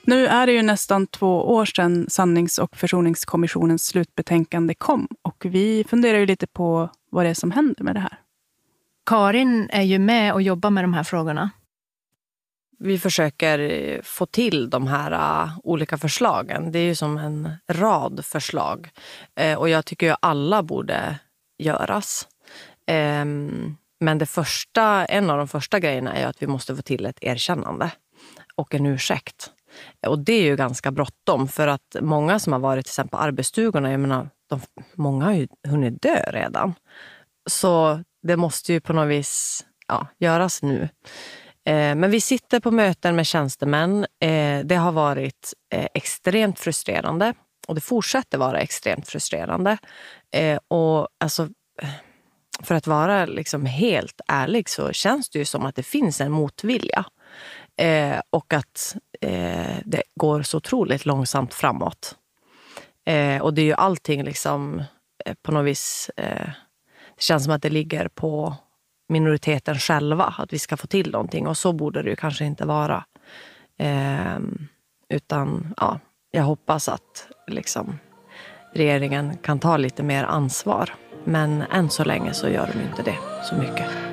Nu är det ju nästan 2 år sedan Sannings- och försoningskommissionens slutbetänkande kom. Och vi funderar ju lite på vad det är som händer med det här. Karin är ju med och jobbar med de här frågorna. Vi försöker få till de här olika förslagen. Det är ju som en rad förslag. Och jag tycker ju alla borde göras. Men en av de första grejerna är att vi måste få till ett erkännande och en ursäkt. Och det är ju ganska bråttom, för att många som har varit till exempel på arbetsstugorna, jag menar, många har ju hunnit dö redan. Så det måste ju på något vis göras nu. Men vi sitter på möten med tjänstemän. Det har varit extremt frustrerande. Och det fortsätter vara extremt frustrerande. Och alltså, för att vara liksom helt ärlig, så känns det ju som att det finns en motvilja. Och att det går så otroligt långsamt framåt. Och det är ju allting liksom på något vis... det känns som att det ligger på minoriteten själva att vi ska få till någonting. Och så borde det ju kanske inte vara. Utan jag hoppas att liksom, regeringen kan ta lite mer ansvar. Men än så länge så gör de inte det så mycket.